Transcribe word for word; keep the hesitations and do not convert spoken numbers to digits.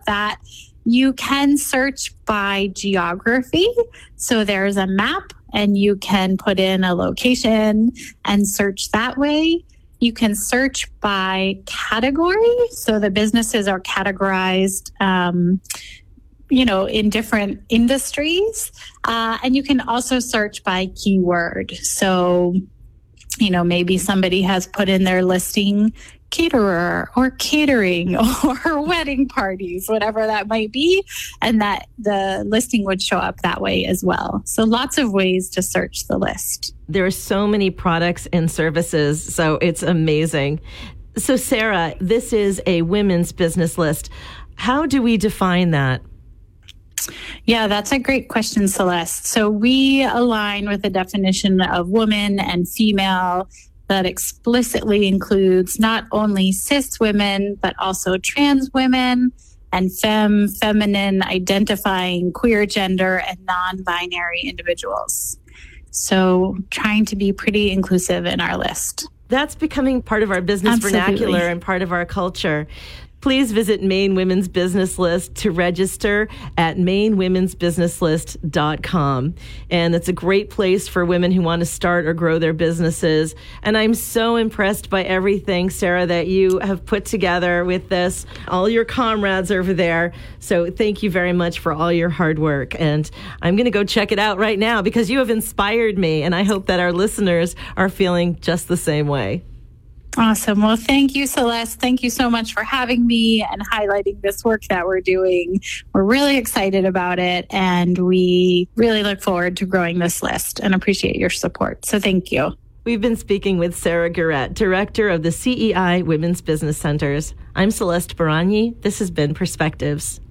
that. You can search by geography. So there's a map and you can put in a location and search that way. You can search by category. So the businesses are categorized, um, you know, in different industries. Uh, and you can also search by keyword. So, you know, maybe somebody has put in their listing caterer or catering or wedding parties, whatever that might be, and that the listing would show up that way as well. So lots of ways to search the list. There are so many products and services, so it's amazing. So Sarah, this is a women's business list. How do we define that? Yeah, that's a great question, Celeste. So we align with the definition of woman and female that explicitly includes not only cis women, but also trans women and femme, feminine, identifying queer gender and non-binary individuals. So trying to be pretty inclusive in our list. That's becoming part of our business Absolutely. vernacular and part of our culture. Please visit Maine Women's Business List to register at maine women's business list dot com. And it's a great place for women who want to start or grow their businesses. And I'm so impressed by everything, Sarah, that you have put together with this, all your comrades over there. So thank you very much for all your hard work. And I'm going to go check it out right now because you have inspired me. And I hope that our listeners are feeling just the same way. Awesome. Well, thank you, Celeste. Thank you so much for having me and highlighting this work that we're doing. We're really excited about it, and we really look forward to growing this list and appreciate your support. So thank you. We've been speaking with Sarah Guerette, Director of the C E I Women's Business Centers. I'm Celeste Baragni. This has been Perspectives.